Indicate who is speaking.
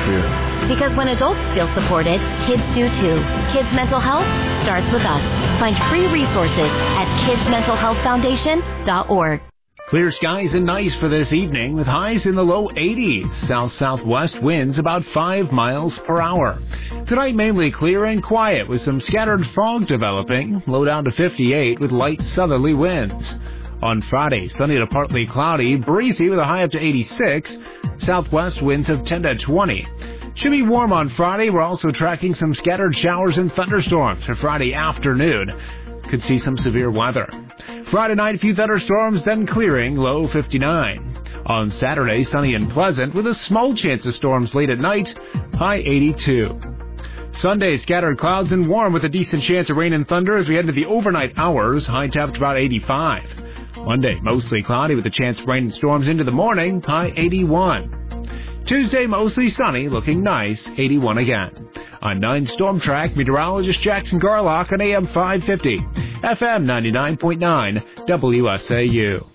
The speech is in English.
Speaker 1: clear?
Speaker 2: Because when adults feel supported, kids do too. Kids' mental health starts with us. Find free resources at kidsmentalhealthfoundation.org.
Speaker 3: Clear skies and nice for this evening with highs in the low 80s. South-southwest winds about 5 miles per hour. Tonight mainly clear and quiet with some scattered fog developing. Low down to 58 with light southerly winds. On Friday, sunny to partly cloudy, breezy with a high up to 86. Southwest winds of 10 to 20. Should be warm on Friday. We're also tracking some scattered showers and thunderstorms for Friday afternoon. Could see some severe weather. Friday night, a few thunderstorms, then clearing, low 59. On Saturday, sunny and pleasant, with a small chance of storms late at night, high 82. Sunday, scattered clouds and warm with a decent chance of rain and thunder as we head into the overnight hours, high temperature about 85. Monday, mostly cloudy with a chance of rain and storms into the morning, high 81. Tuesday, mostly sunny, looking nice, 81 again. On 9 Storm Track, meteorologist Jackson Garlock on AM 550, FM 99.9, WSAU.